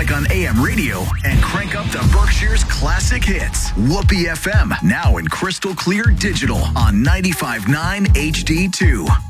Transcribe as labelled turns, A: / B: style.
A: Classic on AM radio and crank up the Berkshire's classic hits. Whoopee FM, now in crystal clear digital on 95.9 HD2.